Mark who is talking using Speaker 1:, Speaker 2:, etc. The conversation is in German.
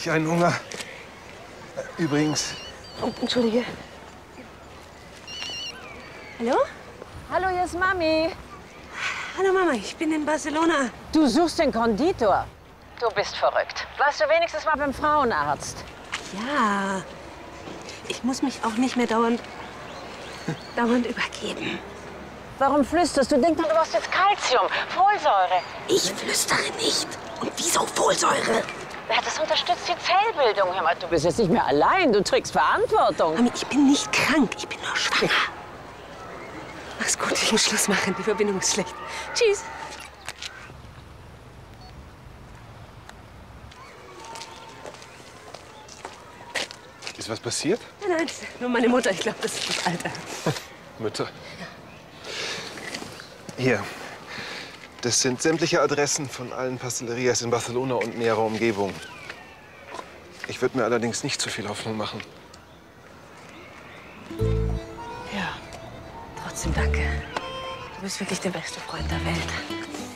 Speaker 1: ich einen Hunger. Übrigens.
Speaker 2: Oh, entschuldige. Hallo?
Speaker 3: Hallo, hier ist Mami.
Speaker 2: Hallo Mama, ich bin in Barcelona.
Speaker 3: Du suchst den Konditor. Du bist verrückt. Warst du wenigstens mal beim Frauenarzt?
Speaker 2: Ja, ich muss mich auch nicht mehr dauernd übergeben.
Speaker 3: Warum flüsterst du? Denk doch, du brauchst jetzt Kalzium, Folsäure.
Speaker 2: Ich flüstere nicht. Und wieso Folsäure?
Speaker 3: Ja, das unterstützt die Zellbildung. Hör mal, du bist jetzt nicht mehr allein, du trägst Verantwortung.
Speaker 2: Mami, ich bin nicht krank, ich bin nur schwanger. Mach's gut, ich muss Schluss machen, die Verbindung ist schlecht. Tschüss.
Speaker 1: Ist was passiert?
Speaker 2: Nein, nur meine Mutter. Ich glaube, das ist das Alter.
Speaker 1: Mütter. Hier. Das sind sämtliche Adressen von allen Pastelerías in Barcelona und näherer Umgebung. Ich würde mir allerdings nicht zu viel Hoffnung machen.
Speaker 2: Ja, trotzdem danke. Du bist wirklich der beste Freund der Welt.